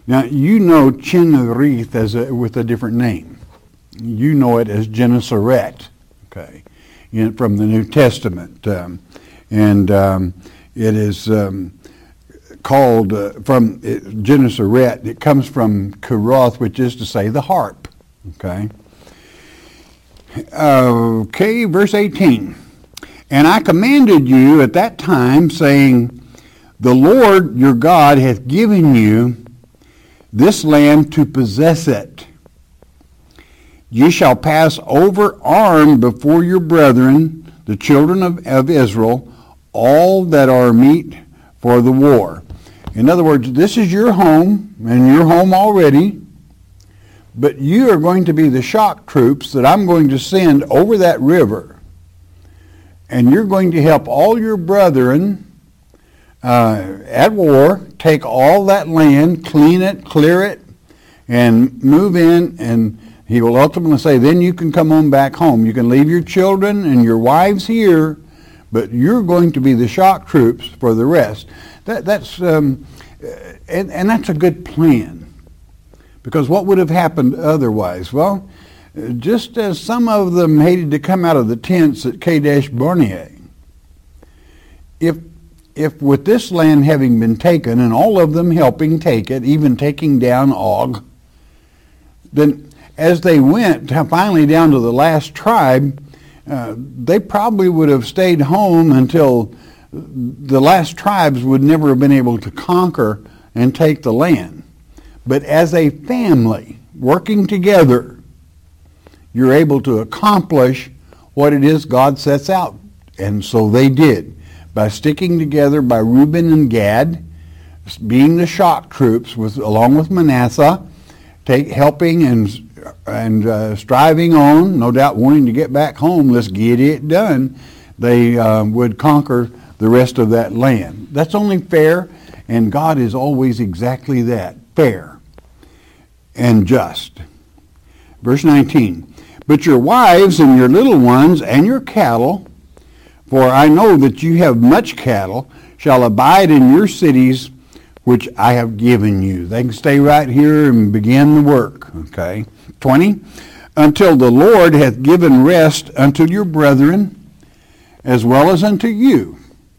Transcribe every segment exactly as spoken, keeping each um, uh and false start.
Now, you know Chinnerith as a, with a different name. You know it as Gennesaret, okay, in, from the New Testament. Um, and um, it is um, called uh, from it, Gennesaret. It comes from Keroth, which is to say the harp, okay. Okay, verse eighteen. And I commanded you at that time, saying, the Lord your God hath given you this land to possess it. Ye shall pass over armed before your brethren, the children of, of Israel, all that are meet for the war. In other words, this is your home, and your home already, but you are going to be the shock troops that I'm going to send over that river, and you're going to help all your brethren uh, at war take all that land, clean it, clear it, and move in, and he will ultimately say, then you can come on back home. You can leave your children and your wives here, but you're going to be the shock troops for the rest. That, that's um, and, and that's a good plan, because what would have happened otherwise? Well, just as some of them hated to come out of the tents at Kadesh Barnea, if if with this land having been taken, and all of them helping take it, even taking down Og, then as they went finally down to the last tribe, uh, they probably would have stayed home until the last tribes would never have been able to conquer and take the land. But as a family working together, you're able to accomplish what it is God sets out. And so they did. By sticking together, by Reuben and Gad, being the shock troops with, along with Manasseh, take, helping and and uh, striving on, no doubt wanting to get back home, let's get it done, they uh, would conquer the rest of that land. That's only fair, and God is always exactly that, fair and just. Verse nineteen, but your wives and your little ones and your cattle, for I know that you have much cattle, shall abide in your cities which I have given you. They can stay right here and begin the work, okay? twenty, until the Lord hath given rest unto your brethren, as well as unto you,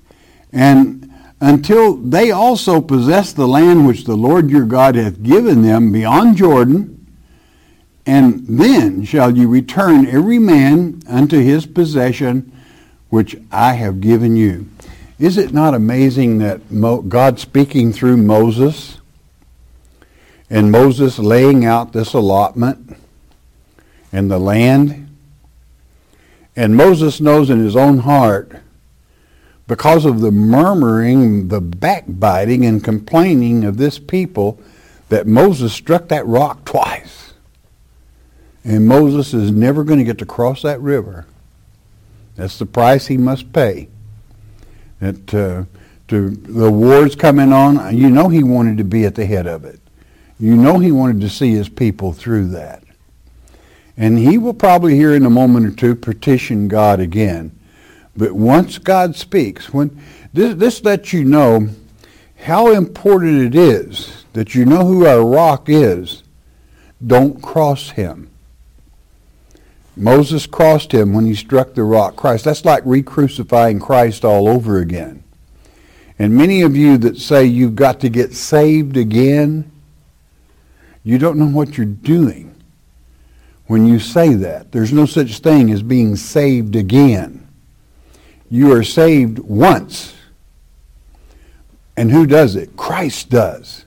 and until they also possess the land which the Lord your God hath given them beyond Jordan, and then shall you return every man unto his possession which I have given you. Is it not amazing that Mo- God speaking through Moses, and Moses laying out this allotment and the land, and Moses knows in his own heart, because of the murmuring, the backbiting and complaining of this people, that Moses struck that rock twice. And Moses is never going to get to cross that river. That's the price he must pay. That uh, to the war's coming on, you know he wanted to be at the head of it. You know he wanted to see his people through that. And he will probably here in a moment or two petition God again. But once God speaks, when this, this lets you know how important it is that you know who our rock is. Don't cross him. Moses crossed him when he struck the rock Christ. That's like re-crucifying Christ all over again. And many of you that say you've got to get saved again, you don't know what you're doing when you say that. There's no such thing as being saved again. You are saved once. And who does it? Christ does.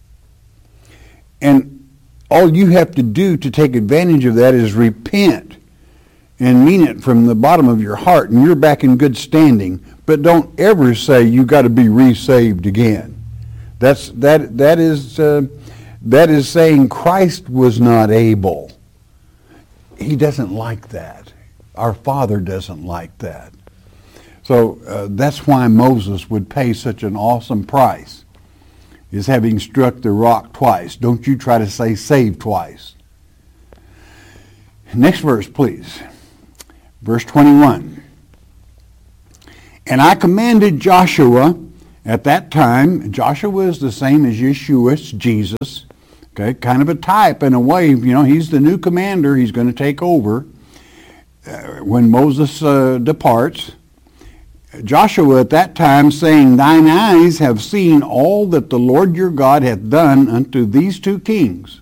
And all you have to do to take advantage of that is repent and mean it from the bottom of your heart, and you're back in good standing. But don't ever say you got to be re-saved again. That's that that is uh, that is saying Christ was not able. He doesn't like that. Our Father doesn't like that. So uh, that's why Moses would pay such an awesome price, is having struck the rock twice. Don't you try to say save twice. Next verse, please. Verse twenty-one. And I commanded Joshua at that time, Joshua is the same as Yeshua, it's Jesus. Okay, kind of a type in a way. You know, he's the new commander. He's going to take over uh, when Moses uh, departs. Joshua at that time saying, thine eyes have seen all that the Lord your God hath done unto these two kings.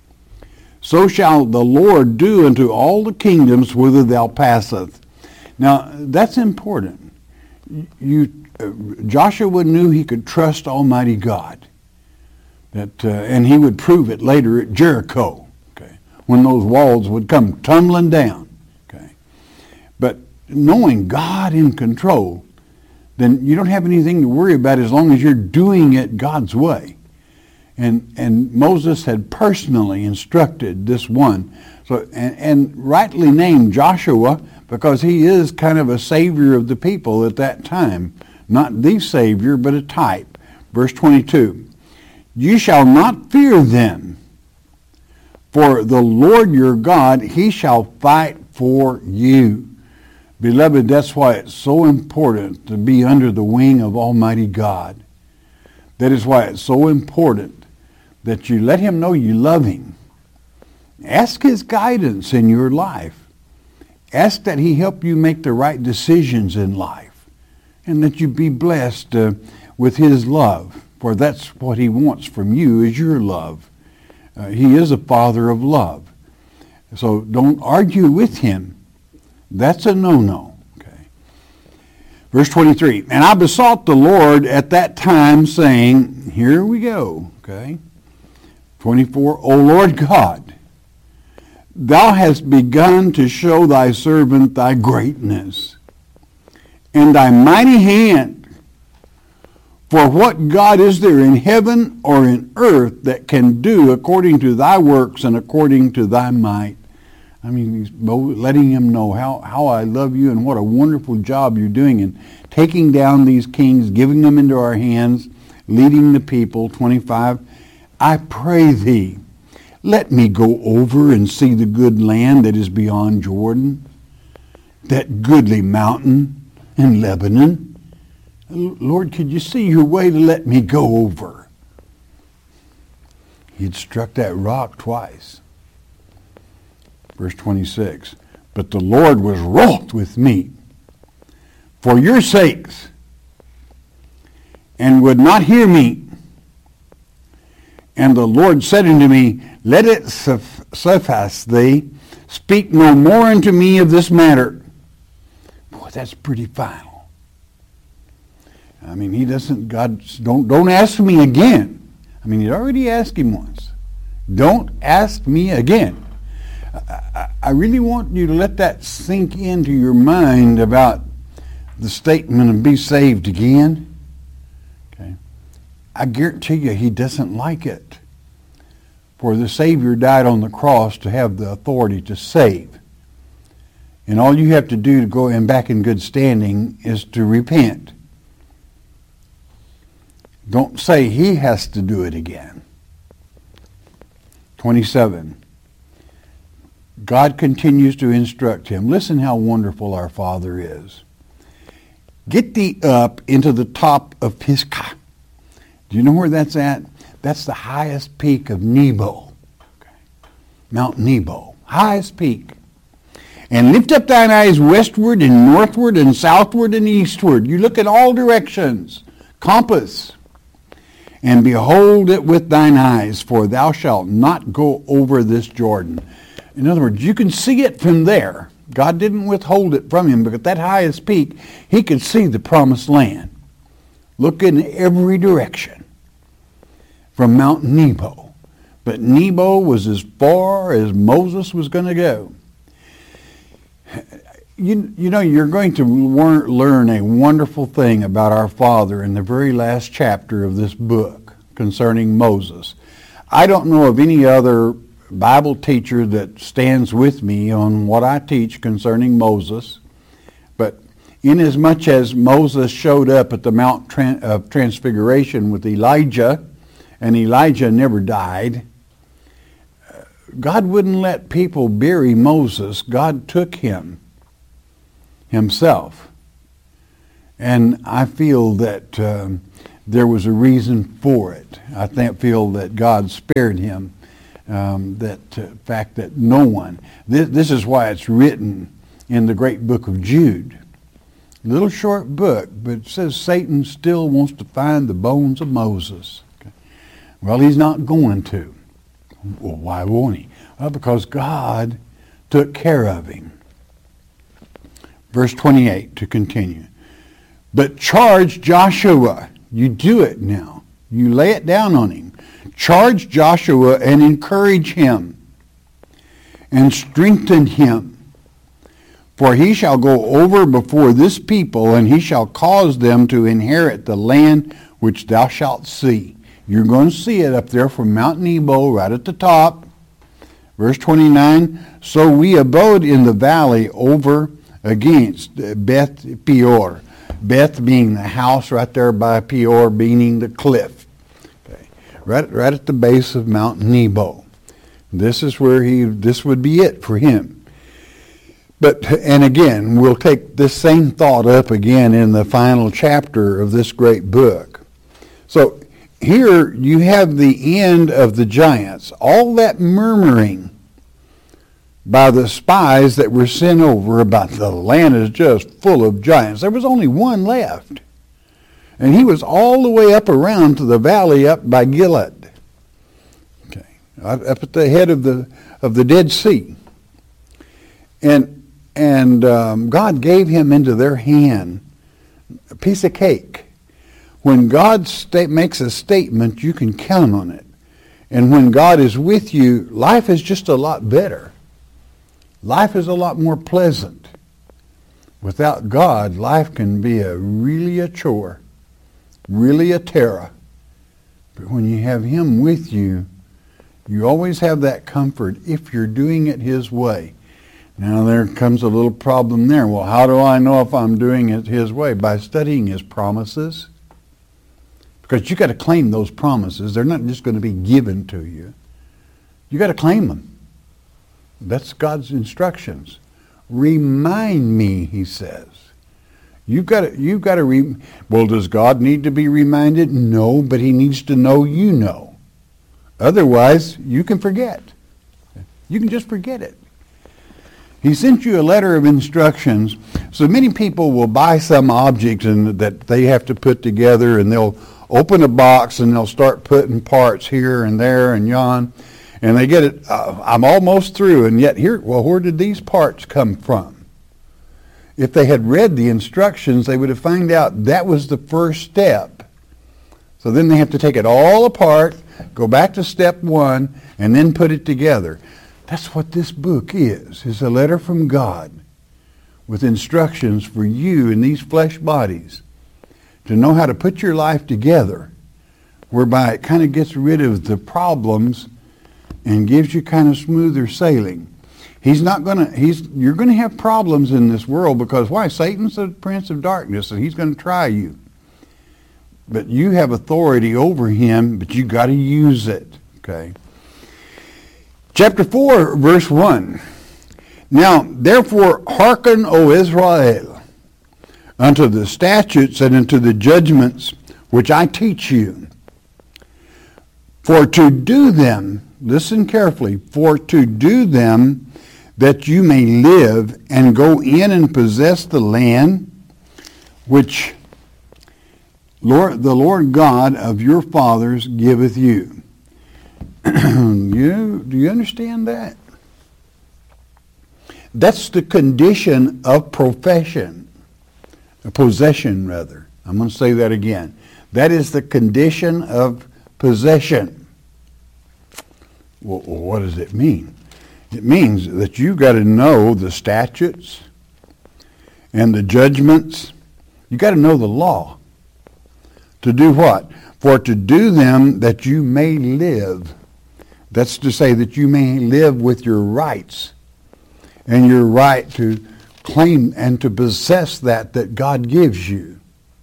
So shall the Lord do unto all the kingdoms whither thou passeth. Now, that's important. You, uh, Joshua knew he could trust Almighty God. That, uh, and he would prove it later at Jericho, okay, when those walls would come tumbling down. Okay. But knowing God in control, then you don't have anything to worry about as long as you're doing it God's way. And and Moses had personally instructed this one, so and, and rightly named Joshua because he is kind of a savior of the people at that time. Not the savior, but a type. Verse twenty-two. You shall not fear them, for the Lord your God, he shall fight for you. Beloved, that's why it's so important to be under the wing of Almighty God. That is why it's so important that you let him know you love him. Ask his guidance in your life. Ask that he help you make the right decisions in life, and that you be blessed uh, with his love. For that's what he wants from you, is your love. Uh, he is a father of love. So don't argue with him. That's a no-no. Okay. Verse twenty-three. And I besought the Lord at that time, saying, here we go. Okay. twenty-four. O Lord God, thou hast begun to show thy servant thy greatness and thy mighty hand. For what God is there in heaven or in earth that can do according to thy works and according to thy might? I mean, he's letting him know how, how I love you and what a wonderful job you're doing in taking down these kings, giving them into our hands, leading the people. twenty-five. I pray thee, let me go over and see the good land that is beyond Jordan, that goodly mountain in Lebanon. Lord, could you see your way to let me go over? He'd struck that rock twice. Verse twenty-six. But the Lord was wroth with me for your sakes, and would not hear me. And the Lord said unto me, let it suffice thee, speak no more unto me of this matter. Boy, that's pretty final. I mean, he doesn't, God, don't, don't ask me again. I mean, he'd already asked him once. Don't ask me again. I, I, I really want you to let that sink into your mind about the statement of be saved again. Okay. I guarantee you he doesn't like it. For the Savior died on the cross to have the authority to save. And all you have to do to go in back in good standing is to repent. Don't say he has to do it again. twenty-seven. God continues to instruct him. Listen how wonderful our Father is. Get thee up into the top of Pisgah. Do you know where that's at? That's the highest peak of Nebo. Okay. Mount Nebo. Highest peak. And lift up thine eyes westward and northward and southward and eastward. You look in all directions. Compass. And behold it with thine eyes, for thou shalt not go over this Jordan. In other words, you can see it from there. God didn't withhold it from him, but at that highest peak, he could see the promised land. Look in every direction from Mount Nebo. But Nebo was as far as Moses was going to go. You, you know, you're going to learn a wonderful thing about our Father in the very last chapter of this book concerning Moses. I don't know of any other Bible teacher that stands with me on what I teach concerning Moses, but inasmuch as Moses showed up at the Mount of Transfiguration with Elijah, and Elijah never died, God wouldn't let people bury Moses. God took him himself. And I feel that um, there was a reason for it. I think, feel that God spared him Um, that uh, fact that no one, this, this is why it's written in the great book of Jude. Little short book, but it says Satan still wants to find the bones of Moses. Okay. Well, he's not going to. Well, why won't he? Well, because God took care of him. Verse twenty-eight to continue. But charge Joshua. You do it now. You lay it down on him. Charge Joshua and encourage him and strengthen him. For he shall go over before this people, and he shall cause them to inherit the land which thou shalt see. You're going to see it up there from Mount Nebo, right at the top. Verse twenty-nine, so we abode in the valley over against Beth Peor. Beth being the house right there by Peor, meaning the cliff. Okay. Right, right at the base of Mount Nebo. This is where he, this would be it for him. But, and again, we'll take this same thought up again in the final chapter of this great book. So here you have the end of the giants. All that murmuring by the spies that were sent over about the land is just full of giants. There was only one left. And he was all the way up around to the valley up by Gilead. Okay. Up at the head of the of the Dead Sea. And and um, God gave him into their hand a piece of cake. When God sta- makes a statement, you can count on it. And when God is with you, life is just a lot better. Life is a lot more pleasant. Without God, life can be a really a chore, really a terror. But when you have him with you, you always have that comfort if you're doing it his way. Now there comes a little problem there. Well, how do I know if I'm doing it his way? By studying his promises. Because you got to claim those promises. They're not just going to be given to you. You got to claim them. That's God's instructions. Remind me, he says. You've got to, you've got to, re- well, does God need to be reminded? No, but he needs to know you know. Otherwise, you can forget. You can just forget it. He sent you a letter of instructions. So many people will buy some object and that they have to put together, and they'll open a box and they'll start putting parts here and there and yon. And they get it, uh, I'm almost through, and yet here, well, where did these parts come from? If they had read the instructions, they would have found out that was the first step. So then they have to take it all apart, go back to step one, and then put it together. That's what this book is. It's a letter from God with instructions for you in these flesh bodies to know how to put your life together, whereby it kind of gets rid of the problems and gives you kind of smoother sailing. He's not going to, he's, you're going to have problems in this world because why? Satan's the prince of darkness and he's going to try you. But you have authority over him, but you got to use it. Okay. Chapter four, verse one. Now, therefore, hearken, O Israel, unto the statutes and unto the judgments which I teach you. For to do them, listen carefully, for to do them that you may live and go in and possess the land which Lord, the Lord God of your fathers giveth you. you. Do you understand that? That's the condition of profession, possession rather. I'm going to say that again. That is the condition of possession. Well, what does it mean? It means that you've got to know the statutes and the judgments. You've got to know the law. To do what? For to do them that you may live. That's to say that you may live with your rights and your right to claim and to possess that that God gives you.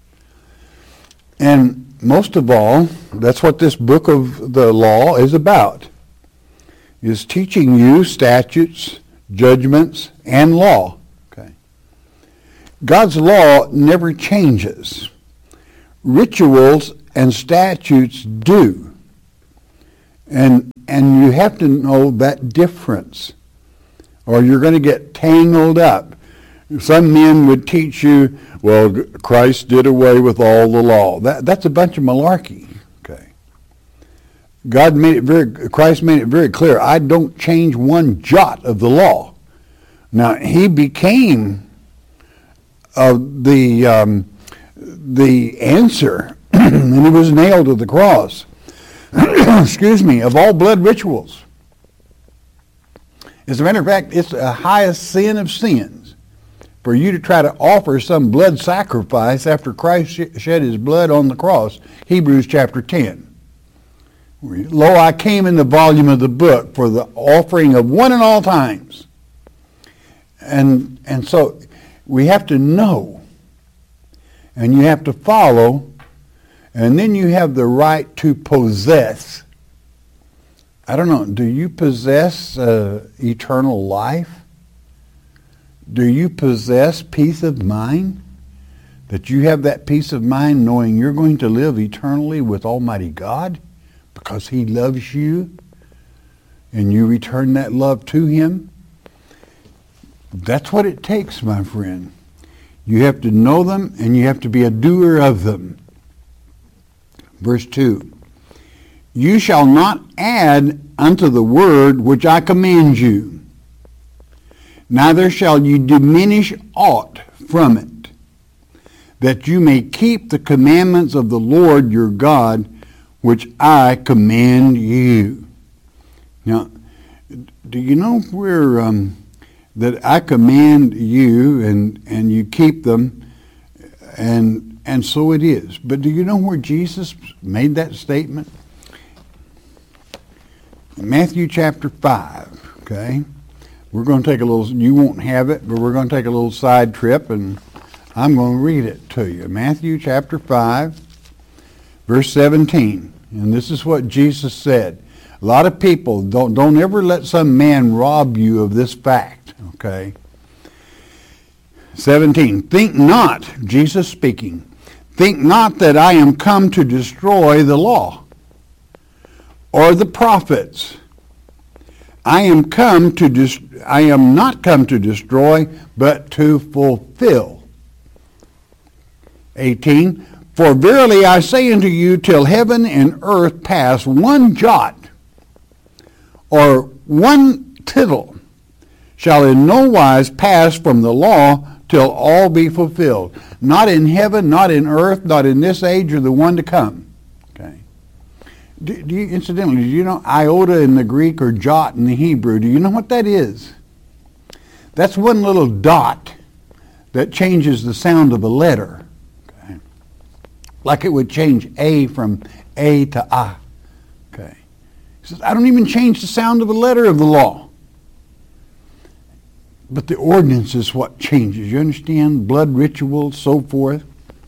And most of all, that's what this book of the law is about, is teaching you statutes, judgments, and law. Okay. God's law never changes. Rituals and statutes do. And and you have to know that difference, or you're going to get tangled up. Some men would teach you, well, Christ did away with all the law. That that's a bunch of malarkey. Okay. God made it very Christ made it very clear, I don't change one jot of the law. Now, he became uh, the um, the answer, and he was nailed to the cross. Excuse me, of all blood rituals. As a matter of fact, it's the highest sin of sins for you to try to offer some blood sacrifice after Christ shed his blood on the cross. Hebrews chapter ten. Lo, I came in the volume of the book for the offering of one and all times. And and so we have to know, and you have to follow, and then you have the right to possess. I don't know, do you possess uh, eternal life? Do you possess peace of mind? That you have that peace of mind knowing you're going to live eternally with Almighty God because he loves you and you return that love to him? That's what it takes, my friend. You have to know them and you have to be a doer of them. Verse two, you shall not add unto the word which I command you, neither shall you diminish aught from it, that you may keep the commandments of the Lord your God, which I command you. Now, do you know where um, that I command you and, and you keep them, and and so it is. But do you know where Jesus made that statement? Matthew chapter five, okay? We're going to take a little, you won't have it, but we're going to take a little side trip, and I'm going to read it to you. Matthew chapter five, verse seventeen. And this is what Jesus said. A lot of people, don't, don't ever let some man rob you of this fact, okay? seventeen, think not, Jesus speaking, think not that I am come to destroy the law or the prophets. I am come to dis- I am not come to destroy, but to fulfill. eighteen, for verily I say unto you, till heaven and earth pass, one jot or one tittle shall in no wise pass from the law till all be fulfilled. Not in heaven, not in earth, not in this age or the one to come. Okay. Do, do you, incidentally, do you know iota in the Greek or jot in the Hebrew? Do you know what that is? That's one little dot that changes the sound of a letter. Okay. Like it would change A from A to A. Okay. He says, I don't even change the sound of a letter of the law. But the ordinance is what changes. You understand? Blood rituals, so forth.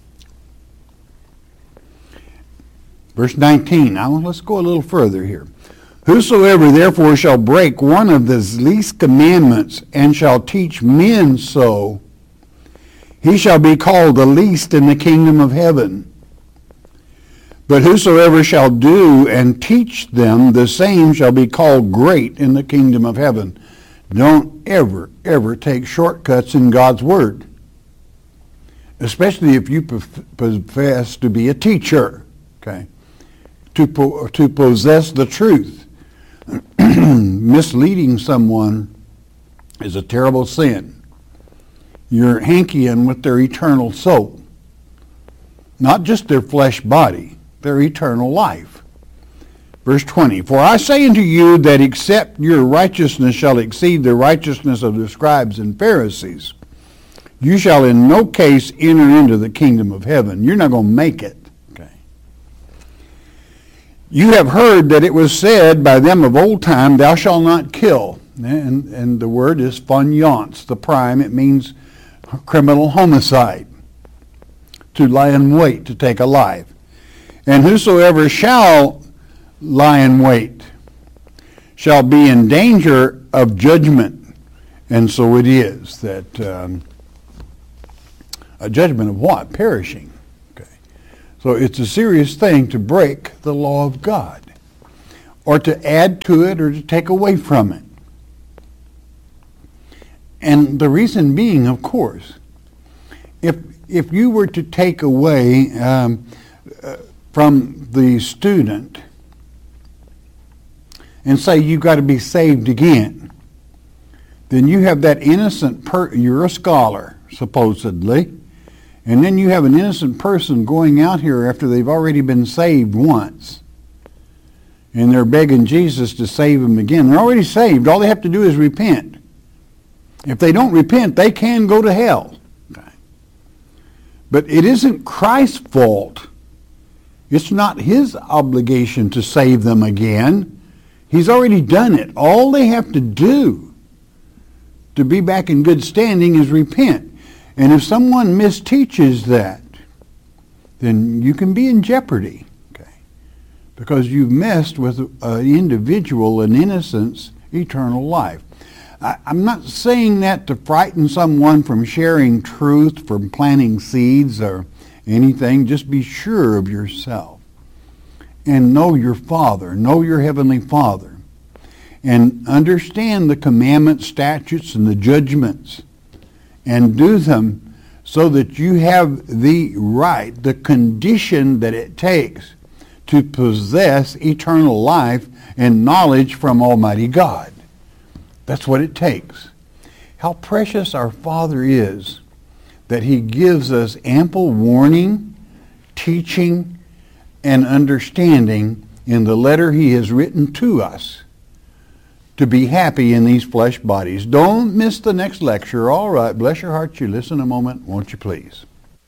Verse nineteen. Now let's go a little further here. Whosoever therefore shall break one of the least commandments and shall teach men so, he shall be called the least in the kingdom of heaven. But whosoever shall do and teach them, the same shall be called great in the kingdom of heaven. Don't ever, ever take shortcuts in God's Word, especially if you profess to be a teacher, okay, to, po- to possess the truth. Misleading someone is a terrible sin. You're hankying with their eternal soul, not just their flesh body, their eternal life. Verse twenty, for I say unto you that except your righteousness shall exceed the righteousness of the scribes and Pharisees, you shall in no case enter into the kingdom of heaven. You're not going to make it. Okay. You have heard that it was said by them of old time, thou shalt not kill. And, and the word is fainéants, the prime. It means criminal homicide, to lie in wait to take a life. And whosoever shall lie in wait shall be in danger of judgment. And so it is that um, a judgment of what? Perishing. Okay. So it's a serious thing to break the law of God. or to add to it or to take away from it. And the reason being, of course, if if you were to take away um, uh, from the student and say you've got to be saved again, then you have that innocent per you're a scholar, supposedly, and then you have an innocent person going out here after they've already been saved once, and they're begging Jesus to save them again. They're already saved. All they have to do is repent. If they don't repent, they can go to hell. Okay. But it isn't Christ's fault. It's not his obligation to save them again. He's already done it. All they have to do to be back in good standing is repent. And if someone misteaches that, then you can be in jeopardy, okay? Because you've messed with an individual, an innocent's eternal life. I, I'm not saying that to frighten someone from sharing truth, from planting seeds or anything. Just be sure of yourself and know your Father, know your Heavenly Father, and understand the commandments, statutes, and the judgments, and do them so that you have the right, the condition that it takes to possess eternal life and knowledge from Almighty God. That's what it takes. How precious our Father is that he gives us ample warning, teaching, and understanding in the letter he has written to us to be happy in these flesh bodies. Don't miss the next lecture. All right, bless your heart, you listen a moment, won't you please?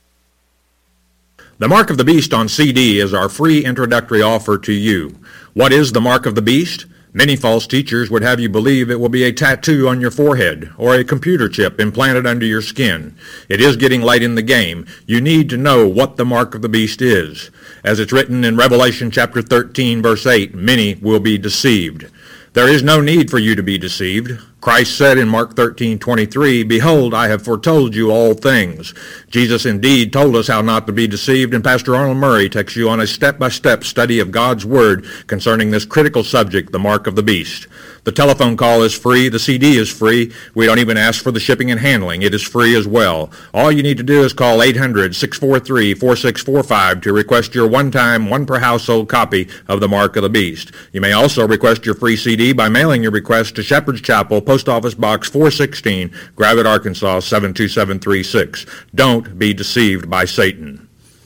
The Mark of the Beast on C D is our free introductory offer to you. What is the Mark of the Beast? Many false teachers would have you believe it will be a tattoo on your forehead or a computer chip implanted under your skin. It is getting late in the game. You need to know what the Mark of the Beast is. As it's written in Revelation chapter thirteen, verse eight, many will be deceived. There is no need for you to be deceived. Christ said in Mark thirteen twenty-three, "Behold, I have foretold you all things." Jesus indeed told us how not to be deceived, and Pastor Arnold Murray takes you on a step-by-step study of God's Word concerning this critical subject, the Mark of the Beast. The telephone call is free. The C D is free. We don't even ask for the shipping and handling. It is free as well. All you need to do is call eight hundred, six four three, four six four five to request your one-time, one-per-household copy of the Mark of the Beast. You may also request your free C D by mailing your request to Shepherd's Chapel, Post Office Box four sixteen, Gravette, Arkansas seven two seven three six. Don't be deceived by Satan.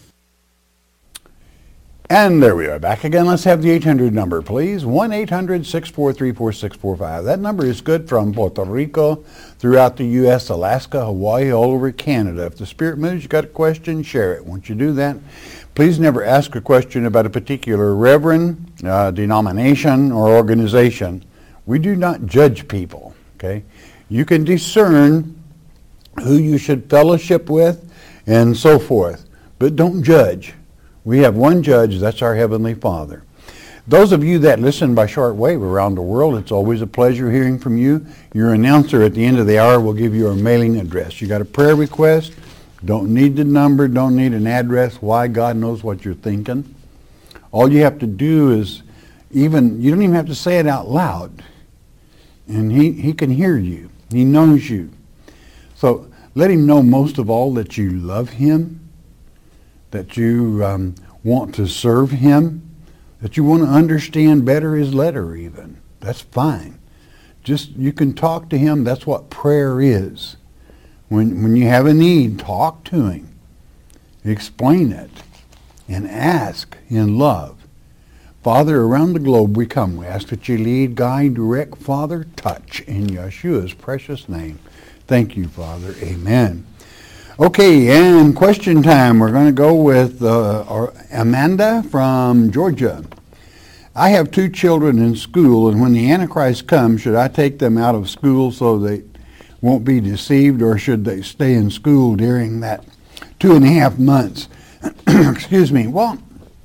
And there we are, back again. Let's have the eight hundred number, please. one eight hundred, six four three, four six four five. That number is good from Puerto Rico, throughout the U S, Alaska, Hawaii, all over Canada. If the Spirit moves, you got a question, share it. Once you do that, please never ask a question about a particular reverend, uh, denomination, or organization. We do not judge people, okay? You can discern who you should fellowship with and so forth, but don't judge. We have one judge, that's our Heavenly Father. Those of you that listen by shortwave around the world, it's always a pleasure hearing from you. Your announcer at the end of the hour will give you a mailing address. You got a prayer request, don't need the number, don't need an address. Why? God knows what you're thinking. All you have to do is, even, you don't even have to say it out loud. And he, he can hear you. He knows you. So let him know most of all that you love him, that you um, want to serve him, that you want to understand better his letter even. That's fine. Just, you can talk to him. That's what prayer is. When, when you have a need, talk to him. Explain it. And ask in love. Father, around the globe we come. We ask that you lead, guide, direct, Father, touch in Yeshua's precious name. Thank you, Father. Amen. Okay, and question time. We're going to go with uh, Amanda from Georgia. I have two children in school, and when the Antichrist comes, should I take them out of school so they won't be deceived, or should they stay in school during that two and a half months? Excuse me. Well,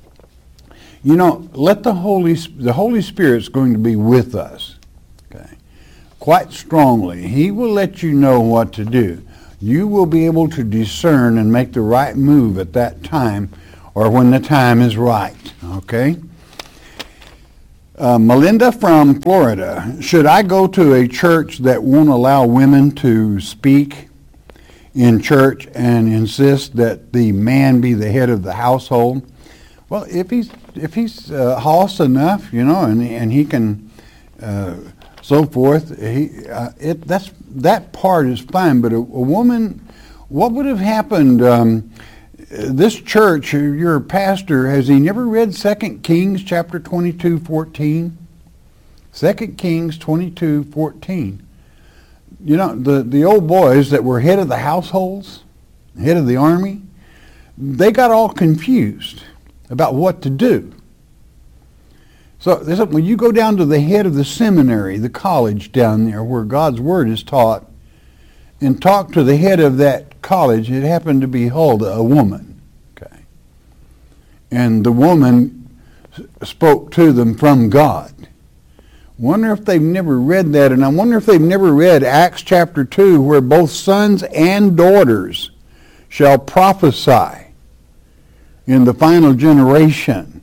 you know, let the Holy the Holy Spirit's going to be with us, okay, quite strongly. He will let you know what to do. You will be able to discern and make the right move at that time, or when the time is right, okay? Uh, Melinda from Florida. Should I go to a church that won't allow women to speak in church and insist that the man be the head of the household? Well, if he's if he's uh, hoss enough, you know, and and he can uh, so forth, he uh, it that's that part is fine. But a, a woman, what would have happened? Um, this church, your pastor, has he never read Second Kings chapter twenty-two, fourteen? Second Kings twenty-two, fourteen. You know, the, the old boys that were head of the households, head of the army, they got all confused about what to do. So when you go down to the head of the seminary, the college down there where God's Word is taught, and talk to the head of that college, it happened to be Huldah, a woman. Okay. And the woman spoke to them from God. Wonder if they've never read that, and I wonder if they've never read Acts chapter two, where both sons and daughters shall prophesy in the final generation.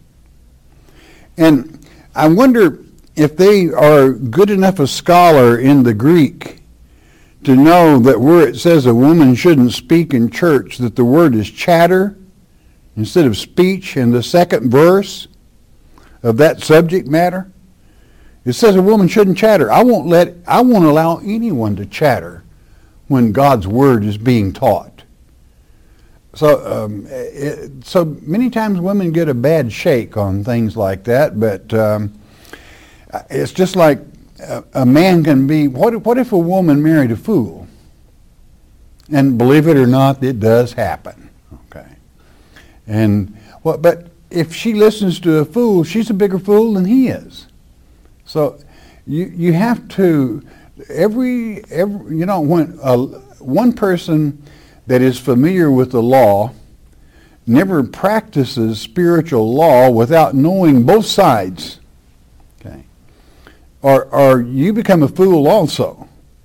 And I wonder if they are good enough a scholar in the Greek to know that where it says a woman shouldn't speak in church, that the word is chatter instead of speech in the second verse of that subject matter. It says a woman shouldn't chatter. I won't let I won't allow anyone to chatter when God's word is being taught. So um, it, so many times women get a bad shake on things like that, but um, it's just like a, a man can be. What if, what if a woman married a fool? And believe it or not, it does happen. Okay, and well, but if she listens to a fool, she's a bigger fool than he is. So you you have to every every you know when uh, one person that is familiar with the law never practices spiritual law without knowing both sides. Okay, or or you become a fool also.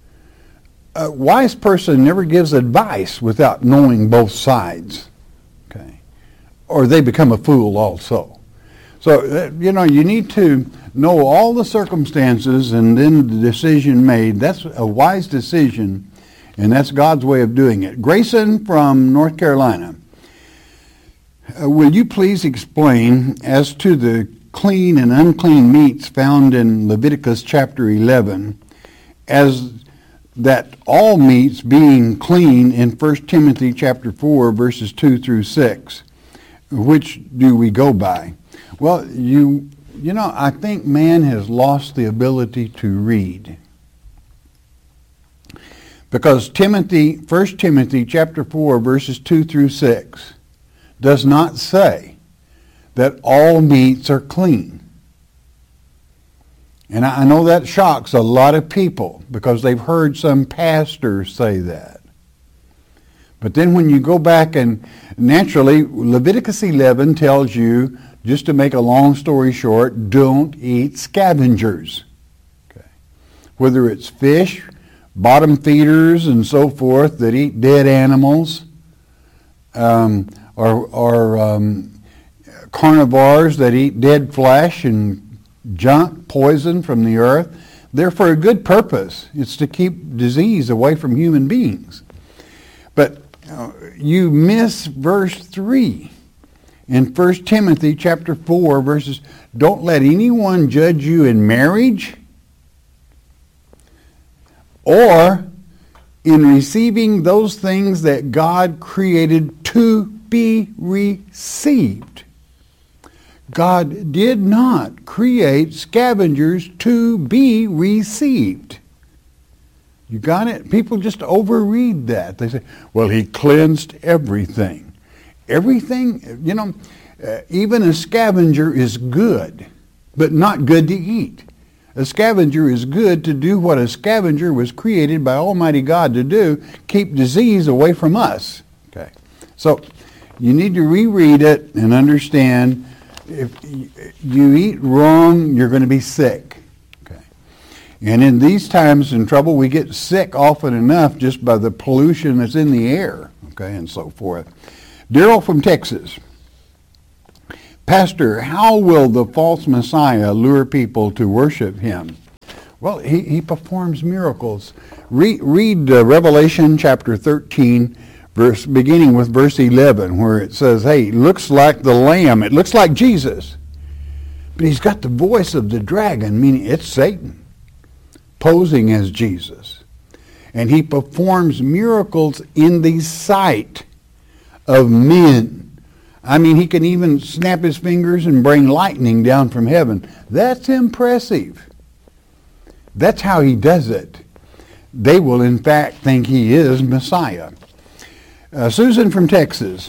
A wise person never gives advice without knowing both sides. Okay, or they become a fool also. So, uh, you know, you need to know all the circumstances and then the decision made. That's a wise decision, and that's God's way of doing it. Grayson from North Carolina. Uh, will you please explain as to the clean and unclean meats found in Leviticus chapter eleven, as that all meats being clean in First Timothy chapter four, verses two through six? Which do we go by? Well, you you know, I think man has lost the ability to read. Because Timothy, First Timothy chapter four, verses two through six, does not say that all meats are clean. And I know that shocks a lot of people because they've heard some pastors say that. But then when you go back and naturally, Leviticus eleven tells you, just to make a long story short, don't eat scavengers. Okay. Whether it's fish, bottom feeders, and so forth that eat dead animals, um, or, or um, carnivores that eat dead flesh and junk, poison from the earth, they're for a good purpose. It's to keep disease away from human beings. But uh, you miss verse three. In First Timothy chapter four, verses, don't let anyone judge you in marriage or in receiving those things that God created to be received. God did not create scavengers to be received. You got it? People just overread that. They say, well, he cleansed everything. Everything, you know, uh, even a scavenger is good, but not good to eat. A scavenger is good to do what a scavenger was created by Almighty God to do, keep disease away from us. Okay, so you need to reread it and understand if you eat wrong, you're going to be sick. Okay, and in these times in trouble, we get sick often enough just by the pollution that's in the air, okay, and so forth. Daryl from Texas. Pastor, how will the false Messiah lure people to worship him? Well, he, he performs miracles. Read, read uh, Revelation chapter thirteen, verse beginning with verse eleven, where it says, hey, it looks like the Lamb. It looks like Jesus. But he's got the voice of the dragon, meaning it's Satan, posing as Jesus. And he performs miracles in the sight of men. I mean, he can even snap his fingers and bring lightning down from heaven. That's impressive. That's how he does it. They will, in fact, think he is Messiah. Uh, Susan from Texas.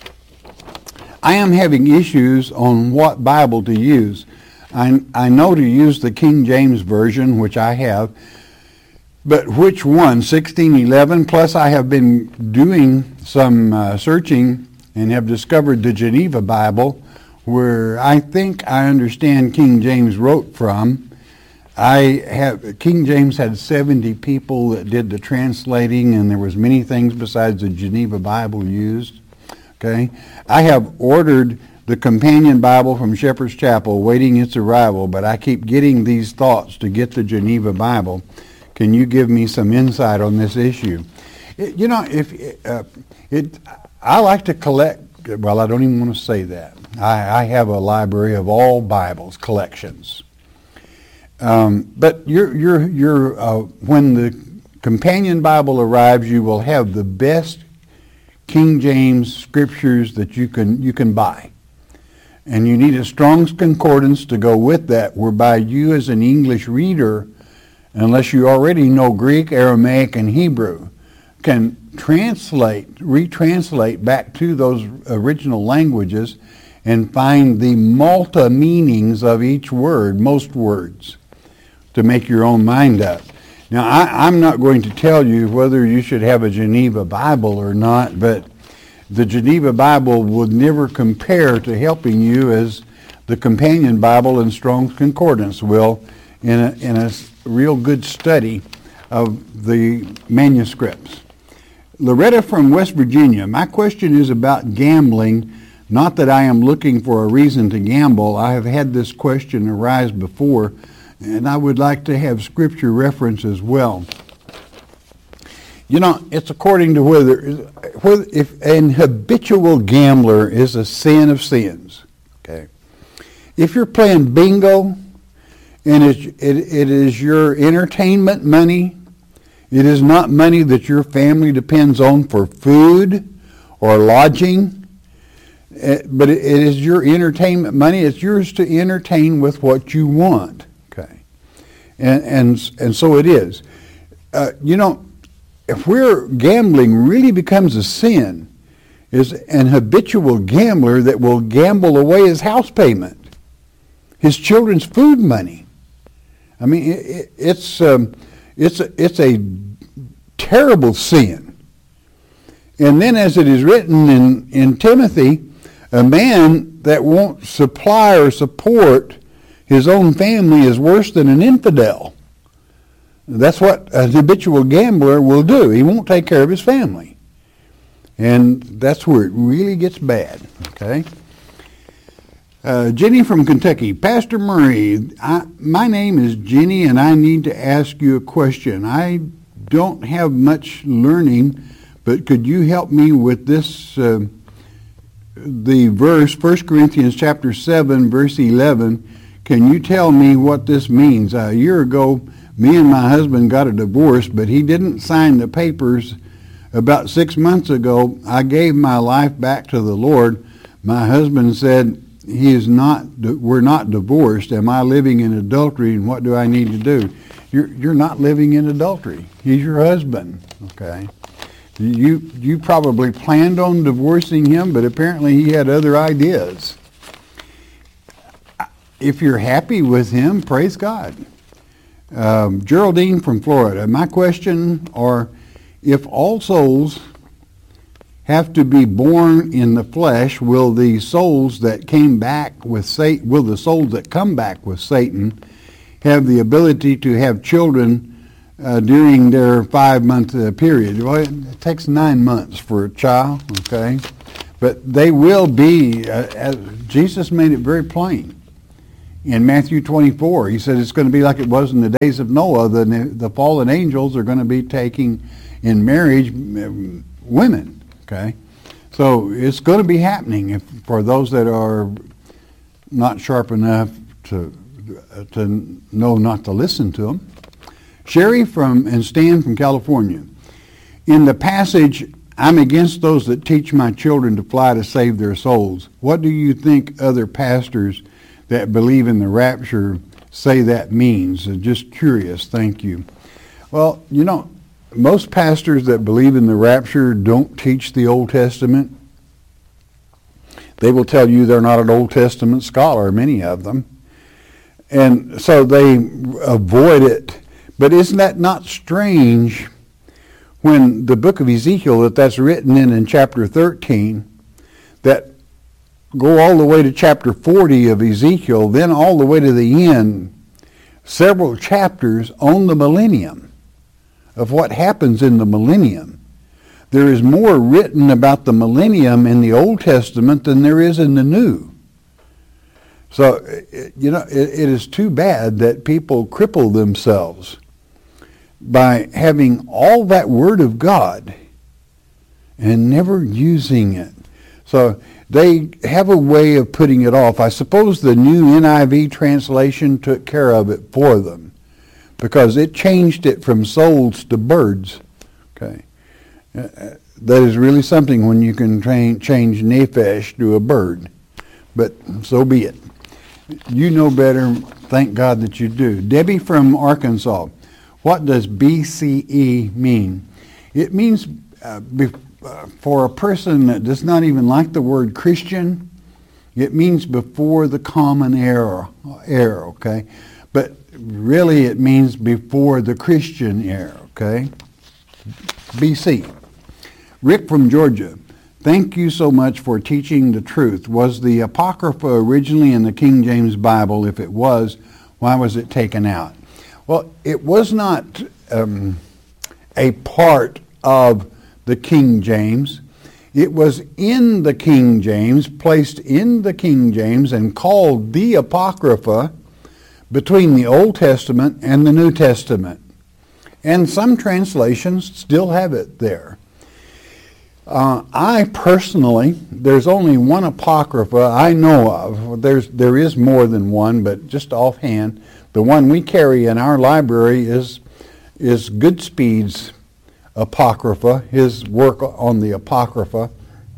I am having issues on what Bible to use. I, I know to use the King James Version, which I have, but which one? sixteen eleven, plus I have been doing some uh, searching and have discovered the Geneva Bible, where I think I understand King James wrote from. I have King James had seventy people that did the translating, and there was many things besides the Geneva Bible used. Okay, I have ordered the companion Bible from Shepherd's Chapel, waiting its arrival, but I keep getting these thoughts to get the Geneva Bible. Can you give me some insight on this issue? It, you know, if uh, it, I like to collect. Well, I don't even want to say that. I, I have a library of all Bibles collections. Um, but you're, you're, you're, uh, when the companion Bible arrives, you will have the best King James scriptures that you can you can buy. And you need a Strong's Concordance to go with that, whereby you as an English reader, unless you already know Greek, Aramaic, and Hebrew, can translate, retranslate back to those original languages and find the multi-meanings of each word, most words, to make your own mind up. Now, I, I'm not going to tell you whether you should have a Geneva Bible or not, but the Geneva Bible would never compare to helping you as the companion Bible and Strong's Concordance will in a, in a real good study of the manuscripts. Loretta from West Virginia, my question is about gambling. Not that I am looking for a reason to gamble. I have had this question arise before, and I would like to have scripture reference as well. You know, it's according to whether, whether if an habitual gambler is a sin of sins. Okay, if you're playing bingo and it, it, it is your entertainment money, it is not money that your family depends on for food or lodging, but it is your entertainment money. It's yours to entertain with what you want. Okay, and and and so it is. Uh, you know, if we're gambling really becomes a sin, is an habitual gambler that will gamble away his house payment, his children's food money. I mean, it, it's um, it's a, it's a terrible sin. And then, as it is written in in Timothy, a man that won't supply or support his own family is worse than an infidel. That's what a habitual gambler will do. He won't take care of his family. And that's where it really gets bad. Okay? Uh, Jenny from Kentucky. Pastor Murray, I, my name is Jenny, and I need to ask you a question. I don't have much learning, but could you help me with this, uh, the verse, First Corinthians chapter seven, verse eleven. Can you tell me what this means? A year ago, me and my husband got a divorce, but he didn't sign the papers. About six months ago, I gave my life back to the Lord. My husband said, he is not, we're not divorced. Am I living in adultery, and what do I need to do? You're, you're not living in adultery. He's your husband, okay? You, you probably planned on divorcing him, but apparently he had other ideas. If you're happy with him, praise God. Um, Geraldine from Florida, my question are, if all souls have to be born in the flesh, will the souls that came back with Satan, will the souls that come back with Satan have the ability to have children uh, during their five-month uh, period? Well, it takes nine months for a child, okay? But they will be, uh, as Jesus made it very plain. In Matthew twenty-four, he said it's going to be like it was in the days of Noah. The, the fallen angels are going to be taking in marriage women, okay? So it's going to be happening if, for those that are not sharp enough to to know not to listen to them. Sherry from and Stan from California. In the passage, I'm against those that teach my children to fly to save their souls. What do you think other pastors that believe in the rapture say that means? Just curious, thank you. Well, you know, most pastors that believe in the rapture don't teach the Old Testament. They will tell you they're not an Old Testament scholar, many of them. And so they avoid it. But isn't that not strange when the book of Ezekiel that that's written in in chapter thirteen, that go all the way to chapter forty of Ezekiel, then all the way to the end, several chapters on the millennium, of what happens in the millennium. There is more written about the millennium in the Old Testament than there is in the New. So, you know, it, it is too bad that people cripple themselves by having all that Word of God and never using it. So they have a way of putting it off. I suppose the new N I V translation took care of it for them, because it changed it from souls to birds. Okay, uh, that is really something when you can train, change nephesh to a bird. But so be it. You know better. Thank God that you do. Debbie from Arkansas. What does B C E mean? It means uh, be, uh, for a person that does not even like the word Christian, it means before the common era. era okay, but really it means before the Christian era, okay? B C. Rick from Georgia. Thank you so much for teaching the truth. Was the Apocrypha originally in the King James Bible? If it was, why was it taken out? Well, it was not um, a part of the King James. It was in the King James, placed in the King James, and called the Apocrypha between the Old Testament and the New Testament. And some translations still have it there. Uh, I personally, there's only one Apocrypha I know of. There's, there is more than one, but just offhand, the one we carry in our library is, is Goodspeed's Apocrypha, his work on the Apocrypha,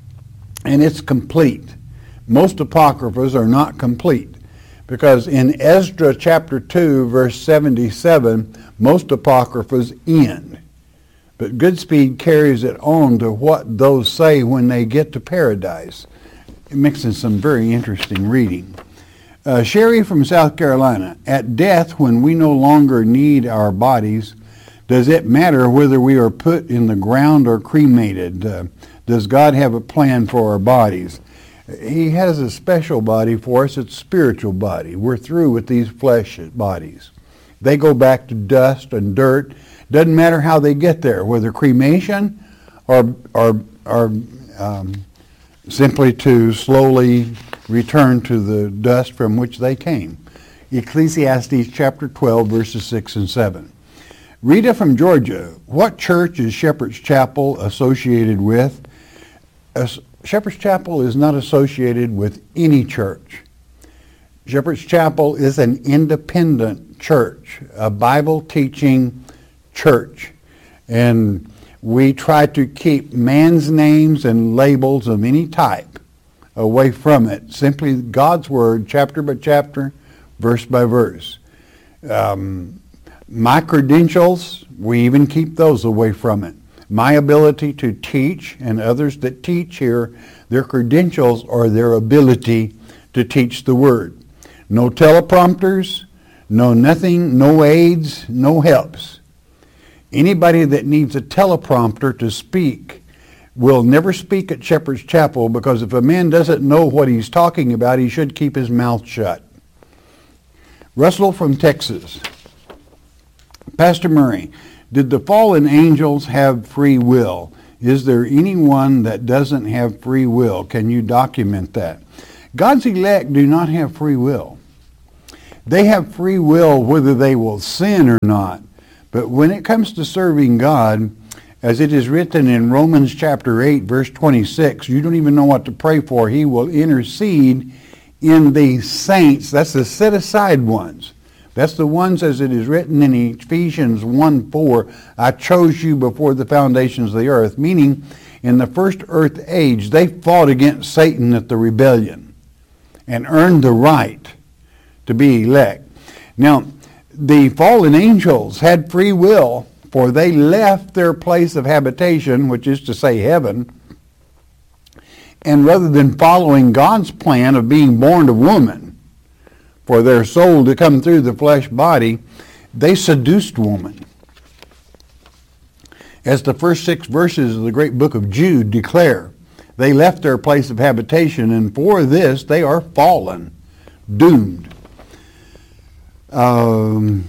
and it's complete. Most Apocryphas are not complete, because in Ezra chapter two, verse seventy-seven, most Apocryphas end. But Goodspeed carries it on to what those say when they get to paradise. It makes it some very interesting reading. Uh, Sherry from South Carolina. At death, when we no longer need our bodies, does it matter whether we are put in the ground or cremated? Uh, does God have a plan for our bodies? He has a special body for us. It's a spiritual body. We're through with these flesh bodies. They go back to dust and dirt. Doesn't matter how they get there, whether cremation or, or, or um, simply to slowly return to the dust from which they came. Ecclesiastes chapter twelve, verses six and seven. Rita from Georgia. What church is Shepherd's Chapel associated with? As Shepherd's Chapel is not associated with any church. Shepherd's Chapel is an independent church, a Bible-teaching church. And we try to keep man's names and labels of any type away from it. Simply God's Word, chapter by chapter, verse by verse. Um, my credentials, we even keep those away from it. My ability to teach, and others that teach here, their credentials are their ability to teach the Word. No teleprompters, no nothing, no aids, no helps. Anybody that needs a teleprompter to speak will never speak at Shepherd's Chapel, because if a man doesn't know what he's talking about, he should keep his mouth shut. Russell from Texas. Pastor Murray, did the fallen angels have free will? Is there anyone that doesn't have free will? Can you document that? God's elect do not have free will. They have free will whether they will sin or not. But when it comes to serving God, as it is written in Romans chapter eight, verse twenty-six, you don't even know what to pray for. He will intercede in the saints. That's the set-aside ones. That's the ones, as it is written in Ephesians one four, I chose you before the foundations of the earth, meaning in the first earth age, they fought against Satan at the rebellion and earned the right to be elect. Now, the fallen angels had free will, for they left their place of habitation, which is to say heaven, and rather than following God's plan of being born of woman, for their soul to come through the flesh body, they seduced woman. As the first six verses of the great book of Jude declare, they left their place of habitation, and for this they are fallen, doomed. Um,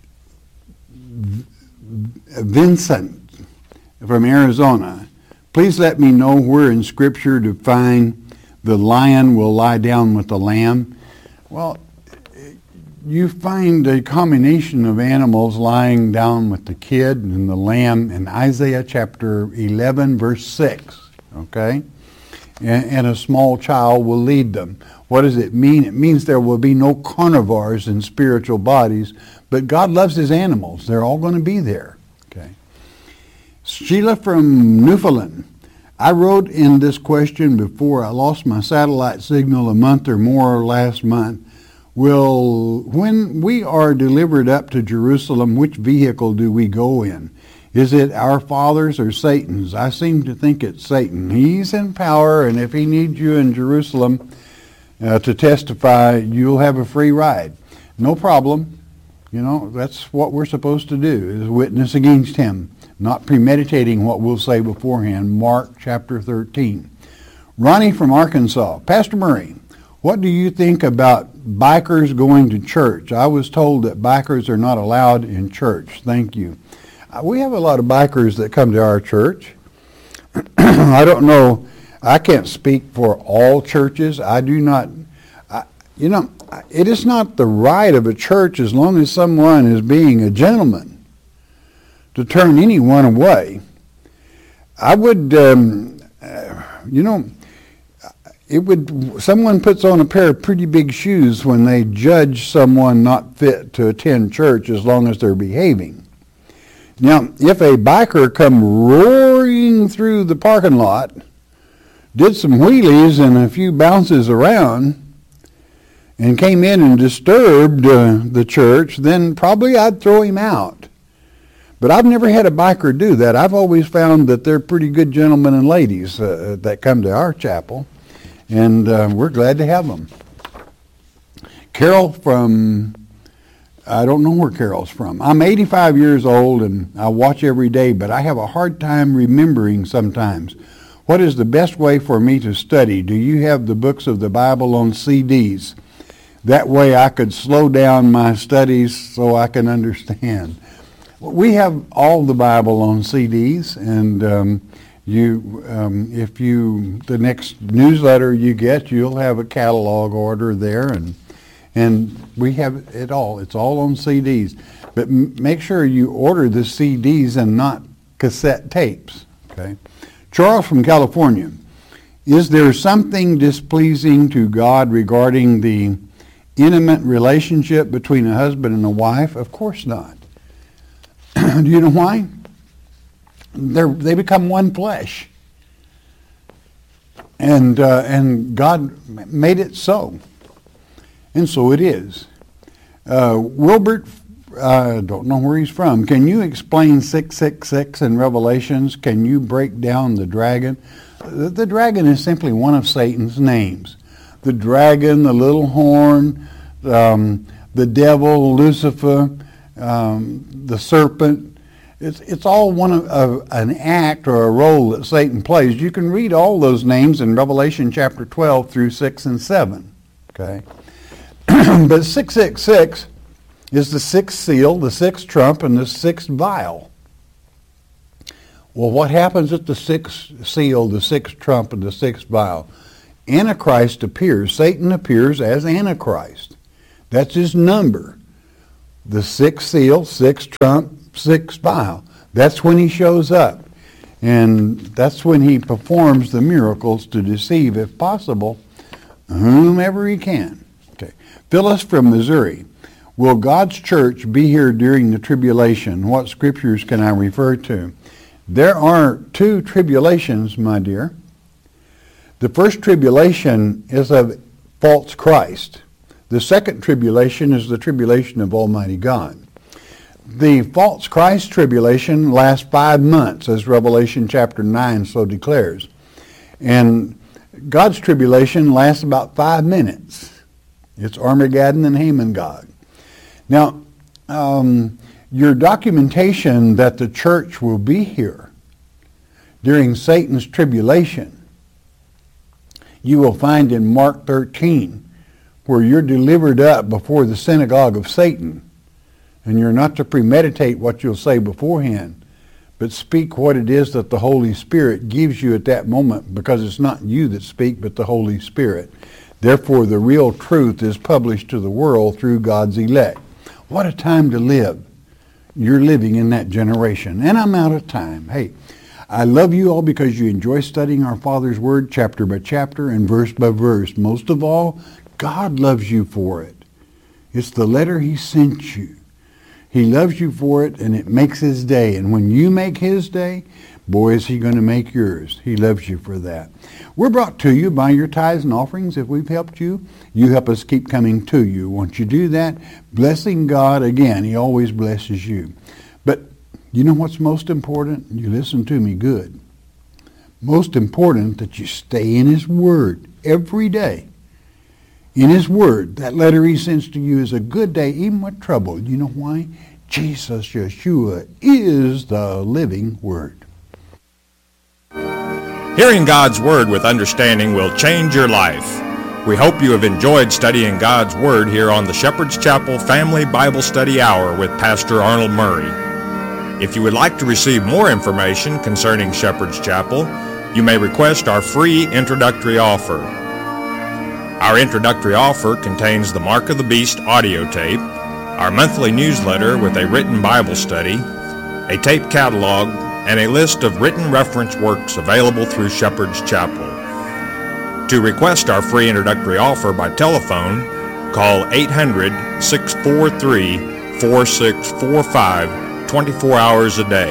Vincent from Arizona, please let me know where in Scripture to find the lion will lie down with the lamb. Well, you find a combination of animals lying down with the kid and the lamb in Isaiah chapter eleven, verse six, okay? And, and a small child will lead them. What does it mean? It means there will be no carnivores in spiritual bodies, but God loves his animals. They're all going to be there, okay? Sheila from Newfoundland, I wrote in this question before I lost my satellite signal a month or more last month. Will, when we are delivered up to Jerusalem, which vehicle do we go in? Is it our Father's or Satan's? I seem to think it's Satan. He's in power, and if he needs you in Jerusalem uh, to testify, you'll have a free ride. No problem. You know, that's what we're supposed to do, is witness against him, not premeditating what we'll say beforehand. Mark chapter thirteen. Ronnie from Arkansas. Pastor Murray, what do you think about bikers going to church? I was told that bikers are not allowed in church. Thank you. Uh, we have a lot of bikers that come to our church. I don't know. I can't speak for all churches. I do not, I, you know, it is not the right of a church, as long as someone is being a gentleman, to turn anyone away. I would, um, uh, you know, It would. Someone puts on a pair of pretty big shoes when they judge someone not fit to attend church, as long as they're behaving. Now, if a biker come roaring through the parking lot, did some wheelies and a few bounces around, and came in and disturbed uh, the church, then probably I'd throw him out. But I've never had a biker do that. I've always found that they're pretty good gentlemen and ladies uh, that come to our chapel. And uh, we're glad to have them. Carol from, I don't know where Carol's from. I'm eighty-five years old and I watch every day, but I have a hard time remembering sometimes. What is the best way for me to study? Do you have the books of the Bible on C Ds? That way I could slow down my studies so I can understand. We have all the Bible on C Ds, and um, You, um, if you, the next newsletter you get, you'll have a catalog order there, and and we have it all. It's all on C Ds. But m- make sure you order the C Ds and not cassette tapes, okay? Charles from California, is there something displeasing to God regarding the intimate relationship between a husband and a wife? Of course not. Do you know why? They're, they become one flesh. And uh, and God made it so. And so it is. Uh, Wilbert, I uh, don't know where he's from. Can you explain six six six in Revelations? Can you break down the dragon? The, the dragon is simply one of Satan's names. The dragon, the little horn, um, the devil, Lucifer, um, the serpent. It's it's all one of, of an act or a role that Satan plays. You can read all those names in Revelation chapter twelve through six and seven. Okay, but six six six is the sixth seal, the sixth trump, and the sixth vial. Well, what happens at the sixth seal, the sixth trump, and the sixth vial? Antichrist appears. Satan appears as Antichrist. That's his number. The sixth seal, sixth trump, sixth vial. That's when he shows up. And that's when he performs the miracles to deceive, if possible, whomever he can. Okay. Phyllis from Missouri. Will God's church be here during the tribulation? What scriptures can I refer to? There are two tribulations, my dear. The first tribulation is of false Christ. The second tribulation is the tribulation of Almighty God. The false Christ tribulation lasts five months, as Revelation chapter nine so declares. And God's tribulation lasts about five minutes. It's Armageddon and Hamon-Gog. Now, um, your documentation that the church will be here during Satan's tribulation, you will find in Mark thirteen, where you're delivered up before the synagogue of Satan, and you're not to premeditate what you'll say beforehand, but speak what it is that the Holy Spirit gives you at that moment, because it's not you that speak, but the Holy Spirit. Therefore, the real truth is published to the world through God's elect. What a time to live. You're living in that generation. And I'm out of time. Hey, I love you all because you enjoy studying our Father's Word chapter by chapter and verse by verse. Most of all, God loves you for it. It's the letter he sent you. He loves you for it, and it makes his day. And when you make his day, boy, is he going to make yours. He loves you for that. We're brought to you by your tithes and offerings. If we've helped you, you help us keep coming to you. Once you do that, blessing God, again, he always blesses you. But you know what's most important? You listen to me good. Most important that you stay in his word every day. In his word, that letter he sends to you is a good day, even with trouble. You know why? Jesus, Yeshua, is the living word. Hearing God's Word with understanding will change your life. We hope you have enjoyed studying God's Word here on the Shepherd's Chapel Family Bible Study Hour with Pastor Arnold Murray. If you would like to receive more information concerning Shepherd's Chapel, you may request our free introductory offer. Our introductory offer contains the Mark of the Beast audio tape, our monthly newsletter with a written Bible study, a tape catalog, and a list of written reference works available through Shepherd's Chapel. To request our free introductory offer by telephone, call eight hundred, six four three, four six four five twenty-four hours a day.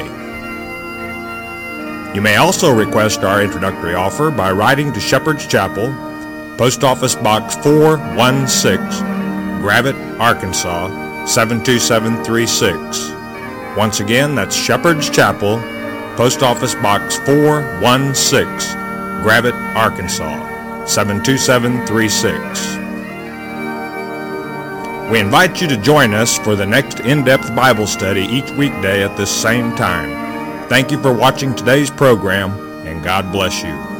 You may also request our introductory offer by writing to Shepherd's Chapel, Post Office Box four one six, Gravette, Arkansas, seven two seven three six. Once again, that's Shepherd's Chapel, Post Office Box four one six, Gravette, Arkansas, seven two seven three six. We invite you to join us for the next in-depth Bible study each weekday at this same time. Thank you for watching today's program, and God bless you.